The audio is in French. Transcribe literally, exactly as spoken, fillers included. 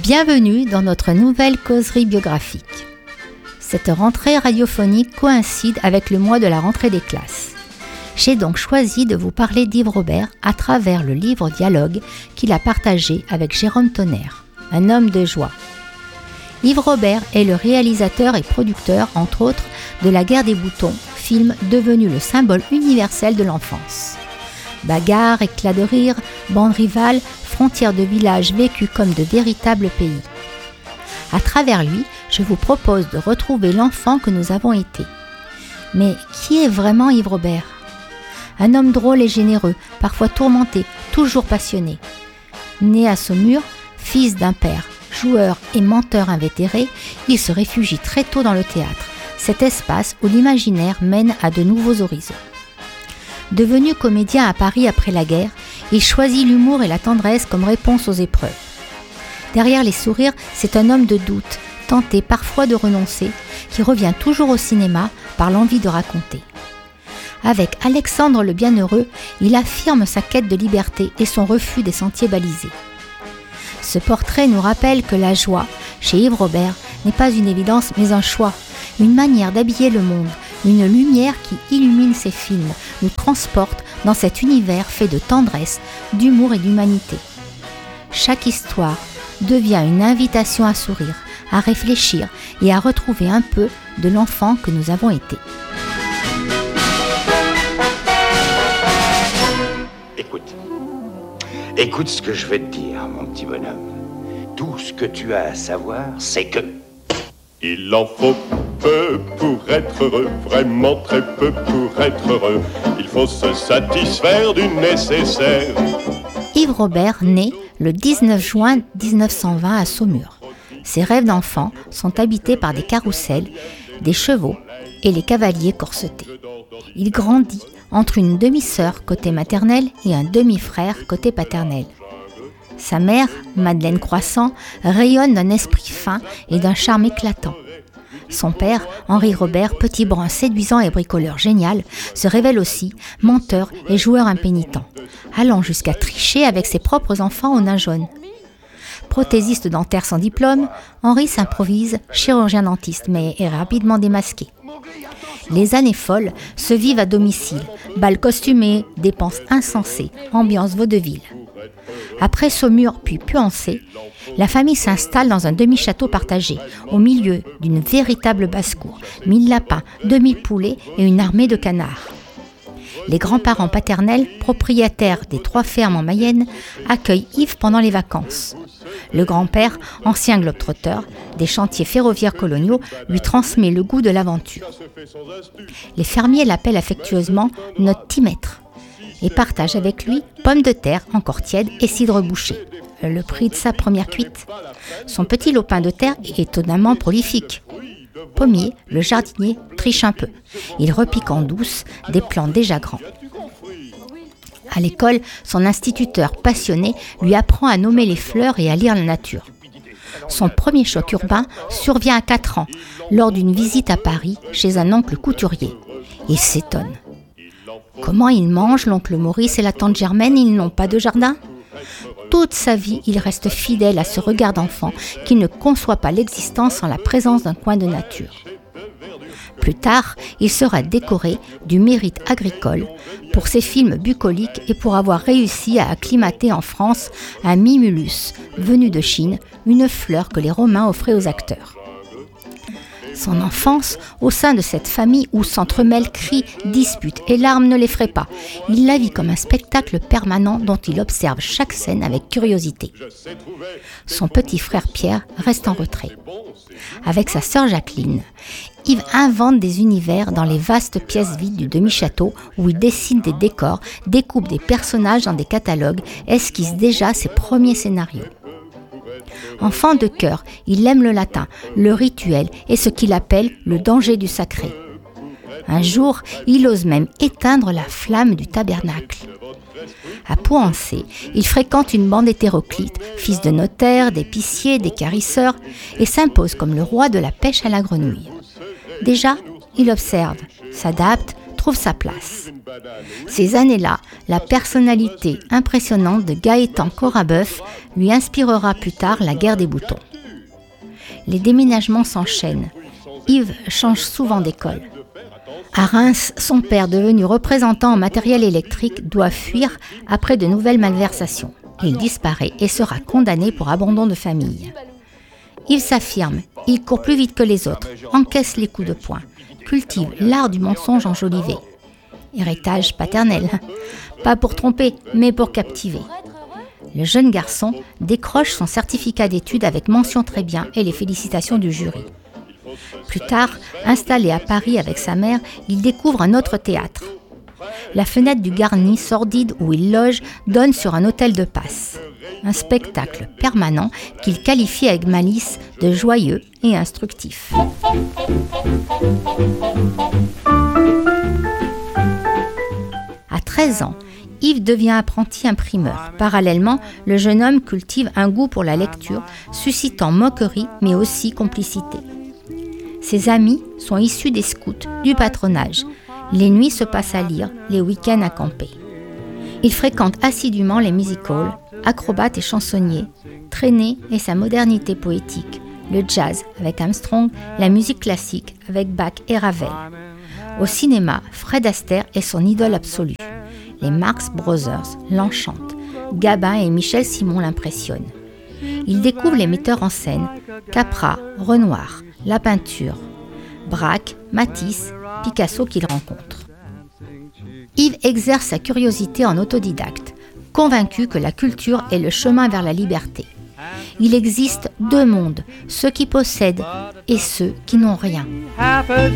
Bienvenue dans notre nouvelle causerie biographique. Cette rentrée radiophonique coïncide avec le mois de la rentrée des classes. J'ai donc choisi de vous parler d'Yves Robert à travers le livre Dialogue qu'il a partagé avec Jérôme Tonnerre, un homme de joie. Yves Robert est le réalisateur et producteur, entre autres, de La Guerre des boutons, film devenu le symbole universel de l'enfance. Bagarres, éclats de rire, bandes rivales, frontières de villages vécus comme de véritables pays. À travers lui, je vous propose de retrouver l'enfant que nous avons été. Mais qui est vraiment Yves Robert ? Un homme drôle et généreux, parfois tourmenté, toujours passionné. Né à Saumur, fils d'un père, joueur et menteur invétéré, il se réfugie très tôt dans le théâtre, cet espace où l'imaginaire mène à de nouveaux horizons. Devenu comédien à Paris après la guerre, il choisit l'humour et la tendresse comme réponse aux épreuves. Derrière les sourires, c'est un homme de doute, tenté parfois de renoncer, qui revient toujours au cinéma par l'envie de raconter. Avec Alexandre le Bienheureux, il affirme sa quête de liberté et son refus des sentiers balisés. Ce portrait nous rappelle que la joie, chez Yves Robert, n'est pas une évidence mais un choix, une manière d'habiller le monde, une lumière qui illumine ses films, nous transporte dans cet univers fait de tendresse, d'humour et d'humanité. Chaque histoire devient une invitation à sourire, à réfléchir et à retrouver un peu de l'enfant que nous avons été. Écoute, écoute ce que je vais te dire, mon petit bonhomme. Tout ce que tu as à savoir, c'est que... Il en faut peu pour être heureux, vraiment très peu pour être heureux. Il faut se satisfaire du nécessaire. Yves Robert naît le dix-neuf juin dix-neuf cent vingt à Saumur. Ses rêves d'enfant sont habités par des carrousels, des chevaux et les cavaliers corsetés. Il grandit entre une demi-sœur côté maternel et un demi-frère côté paternel. Sa mère, Madeleine Croissant, rayonne d'un esprit fin et d'un charme éclatant. Son père, Henri Robert, petit brun séduisant et bricoleur génial, se révèle aussi menteur et joueur impénitent, allant jusqu'à tricher avec ses propres enfants au nain jaune. Prothésiste dentaire sans diplôme, Henri s'improvise chirurgien dentiste, mais est rapidement démasqué. Les années folles se vivent à domicile, bals costumés, dépenses insensées, ambiance vaudeville. Après Saumur puis Puancé, la famille s'installe dans un demi-château partagé, au milieu d'une véritable basse-cour, mille lapins, deux mille poulets et une armée de canards. Les grands-parents paternels, propriétaires des trois fermes en Mayenne, accueillent Yves pendant les vacances. Le grand-père, ancien globe-trotteur, des chantiers ferroviaires coloniaux, lui transmet le goût de l'aventure. Les fermiers l'appellent affectueusement « notre petit maître » et partagent avec lui pommes de terre encore tièdes et cidre bouché, le prix de sa première cuite. Son petit lopin de terre est étonnamment prolifique. Pommier, le jardinier, triche un peu. Il repique en douce des plants déjà grands. À l'école, son instituteur passionné lui apprend à nommer les fleurs et à lire la nature. Son premier choc urbain survient à quatre ans, lors d'une visite à Paris chez un oncle couturier. Il s'étonne. Comment ils mangent, l'oncle Maurice et la tante Germaine, ils n'ont pas de jardin ? Toute sa vie, il reste fidèle à ce regard d'enfant qui ne conçoit pas l'existence sans la présence d'un coin de nature. Plus tard, il sera décoré du mérite agricole pour ses films bucoliques et pour avoir réussi à acclimater en France un mimulus venu de Chine, une fleur que les Romains offraient aux acteurs. Son enfance, au sein de cette famille où s'entremêlent cris, disputes et larmes ne l'effraient pas. Il la vit comme un spectacle permanent dont il observe chaque scène avec curiosité. Son petit frère Pierre reste en retrait. Avec sa sœur Jacqueline, Yves invente des univers dans les vastes pièces vides du demi-château où il dessine des décors, découpe des personnages dans des catalogues, esquisse déjà ses premiers scénarios. Enfant de cœur, il aime le latin, le rituel et ce qu'il appelle le danger du sacré. Un jour, il ose même éteindre la flamme du tabernacle. À Pouancé, il fréquente une bande hétéroclite, fils de notaires, d'épiciers, d'équarrisseurs, et s'impose comme le roi de la pêche à la grenouille. Déjà, il observe, s'adapte, trouve sa place. Ces années-là, la personnalité impressionnante de Gaëtan Corrabeuf lui inspirera plus tard La guerre des boutons. Les déménagements s'enchaînent. Yves change souvent d'école. À Reims, son père, devenu représentant en matériel électrique, doit fuir après de nouvelles malversations. Il disparaît et sera condamné pour abandon de famille. Yves s'affirme, il court plus vite que les autres, encaisse les coups de poing, cultive l'art du mensonge enjolivé. Héritage paternel, pas pour tromper, mais pour captiver. Le jeune garçon décroche son certificat d'études avec mention très bien et les félicitations du jury. Plus tard, installé à Paris avec sa mère, il découvre un autre théâtre. La fenêtre du garni sordide où il loge donne sur un hôtel de passe. Un spectacle permanent qu'il qualifie avec malice de joyeux et instructif. À treize ans, Yves devient apprenti imprimeur. Parallèlement, le jeune homme cultive un goût pour la lecture, suscitant moquerie mais aussi complicité. Ses amis sont issus des scouts, du patronage. Les nuits se passent à lire, les week-ends à camper. Il fréquente assidûment les music-halls, acrobate et chansonnier, traîné et sa modernité poétique, le jazz avec Armstrong, la musique classique avec Bach et Ravel. Au cinéma, Fred Astaire est son idole absolue. Les Marx Brothers l'enchantent, Gabin et Michel Simon l'impressionnent. Il découvre les metteurs en scène, Capra, Renoir, la peinture, Braque, Matisse, Picasso qu'il rencontre. Yves exerce sa curiosité en autodidacte, convaincu que la culture est le chemin vers la liberté. Il existe deux mondes, ceux qui possèdent et ceux qui n'ont rien.